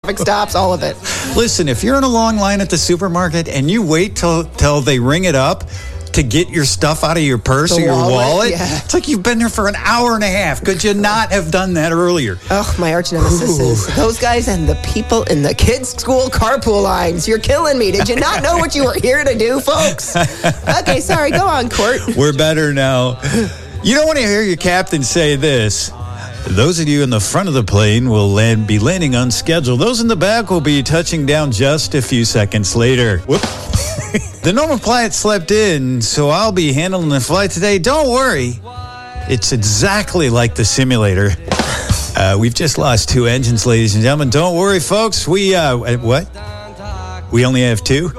traffic stops, all of it. Listen, if you're in a long line at the supermarket and you wait till they ring it up to get your stuff out of your purse or your wallet, it's like you've been there for an hour and a half. Could you not have done that earlier? Oh, my arch nemesis is those guys and the people in the kids' school carpool lines. You're killing me. Did you not know what you were here to do, folks? Okay, sorry. Go on, Court. We're better now. You don't want to hear your captain say this. Those of you in the front of the plane will be landing on schedule. Those in the back will be touching down just a few seconds later. Whoop. The normal pilot slept in, so I'll be handling the flight today. Don't worry. It's exactly like the simulator. We've just lost 2 engines, ladies and gentlemen. Don't worry, folks. We only have 2?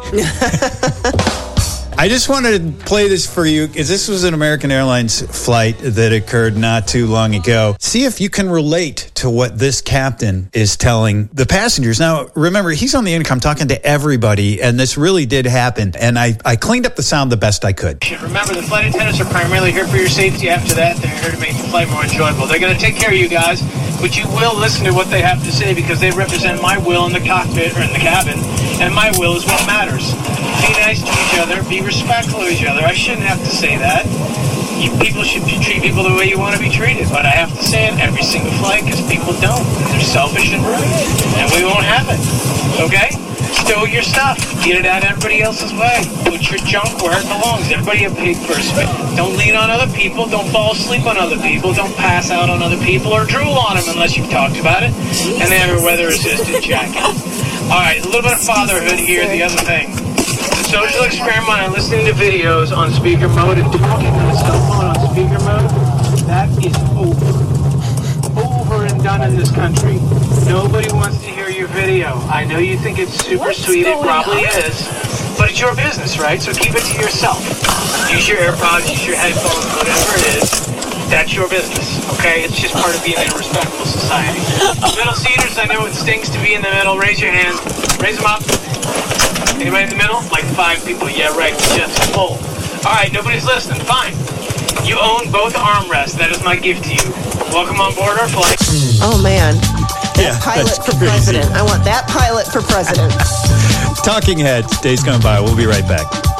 I just wanted to play this for you because this was an American Airlines flight that occurred not too long ago. See if you can relate to what this captain is telling the passengers. Now, remember, he's on the intercom talking to everybody, and this really did happen. And I cleaned up the sound the best I could. Remember, the flight attendants are primarily here for your safety. After that, they're here to make the flight more enjoyable. They're going to take care of you guys, but you will listen to what they have to say because they represent my will in the cockpit or in the cabin, and my will is what matters. Be nice to each other. Be respectful of each other. I shouldn't have to say that. People should treat people the way you want to be treated, but I have to say it every single flight because people don't. They're selfish and rude, and we won't have it. Okay? Stow your stuff. Get it out everybody else's way. Put your junk where it belongs. Everybody a pig first. Don't lean on other people. Don't fall asleep on other people. Don't pass out on other people or drool on them unless you've talked about it. And they have a weather-resistant jacket. All right, a little bit of fatherhood here. The other thing. The social experiment on listening to videos on speaker mode and talking on a cell phone on speaker mode, that is over and done in this country. Nobody wants to hear your video. I know you think it's super sweet, it probably is, but it's your business, right? So keep it to yourself. Use your AirPods, use your headphones, whatever it is. That's your business, okay? It's just part of being in a respectful society. Middle seaters, I know it stinks to be in the middle. Raise your hands. Raise them up. Anybody in the middle? Like 5 people. Yeah, right. Just full. All right, nobody's listening. Fine. You own both armrests. That is my gift to you. Welcome on board our flight. Oh, man. That pilot for president. I want that pilot for president. Talking Heads. Days gone by. We'll be right back.